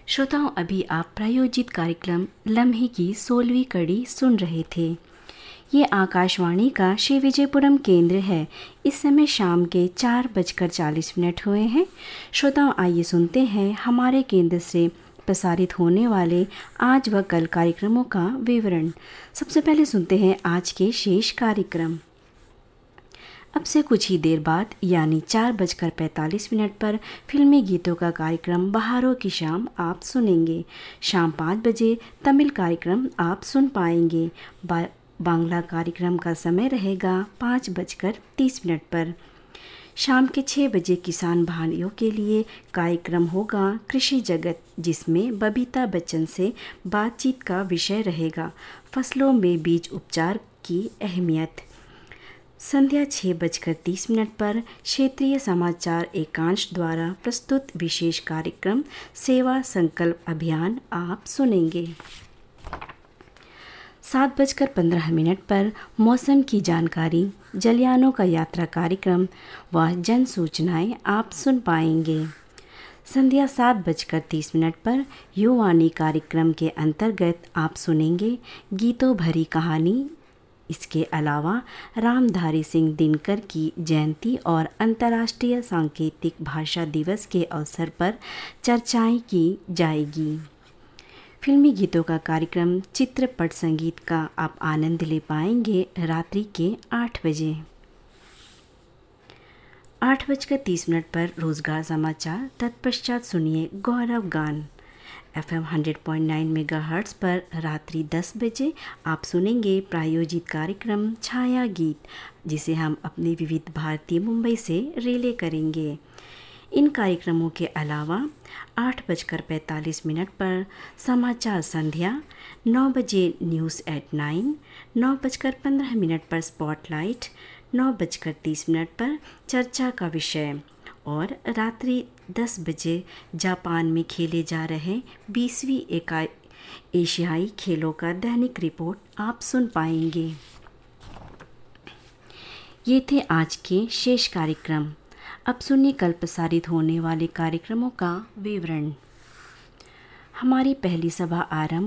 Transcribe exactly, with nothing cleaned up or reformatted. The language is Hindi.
श्रोताओं, अभी आप प्रायोजित कार्यक्रम लम्हे की सोलहवीं कड़ी सुन रहे थे। ये आकाशवाणी का श्री विजयपुरम केंद्र है। इस समय शाम के चार बजकर चालीस मिनट हुए हैं। श्रोताओं, आइए सुनते हैं हमारे केंद्र से प्रसारित होने वाले आज व कल कार्यक्रमों का विवरण। सबसे पहले सुनते हैं आज के शेष कार्यक्रम। अब से कुछ ही देर बाद यानी चार बजकर पैंतालीस मिनट पर फिल्मी गीतों का कार्यक्रम बहारों की शाम आप सुनेंगे। शाम पाँच बजे तमिल कार्यक्रम आप सुन पाएंगे। बा, बांग्ला कार्यक्रम का समय रहेगा पाँच बजकर तीस मिनट पर। शाम के छः बजे किसान भाइयों के लिए कार्यक्रम होगा कृषि जगत, जिसमें बबीता बच्चन से बातचीत का विषय रहेगा फसलों में बीज उपचार की अहमियत। संध्या छः बजकर तीस मिनट पर क्षेत्रीय समाचार एकांश द्वारा प्रस्तुत विशेष कार्यक्रम सेवा संकल्प अभियान आप सुनेंगे। सात बजकर पंद्रह मिनट पर मौसम की जानकारी, जलयानों का यात्रा कार्यक्रम व जन सूचनाएँ आप सुन पाएंगे। संध्या सात बजकर तीस मिनट पर युवानी कार्यक्रम के अंतर्गत आप सुनेंगे गीतों भरी कहानी। इसके अलावा रामधारी सिंह दिनकर की जयंती और अंतर्राष्ट्रीय सांकेतिक भाषा दिवस के अवसर पर चर्चाएं की जाएगी। फिल्मी गीतों का कार्यक्रम चित्रपट संगीत का आप आनंद ले पाएंगे रात्रि के आठ बजे। आठ बजकर तीस मिनट पर रोजगार समाचार, तत्पश्चात सुनिए गौरव गान। FM hundred point nine megahertz पर रात्रि दस बजे आप सुनेंगे प्रायोजित कार्यक्रम छाया गीत, जिसे हम अपने विविध भारती मुंबई से रिले करेंगे। इन कार्यक्रमों के अलावा आठ बजकर पैंतालीस मिनट पर समाचार संध्या, नौ बजे न्यूज़ एट नाइन, नौ बजकर पंद्रह मिनट पर स्पॉटलाइट, नौ बजकर तीस मिनट पर चर्चा का विषय और रात्रि दस बजे जापान में खेले जा रहे बीसवीं एकाई एशियाई खेलों का दैनिक रिपोर्ट आप सुन पाएंगे। ये थे आज के शेष कार्यक्रम। अब सुनिए कल प्रसारित होने वाले कार्यक्रमों का विवरण। हमारी पहली सभा आरंभ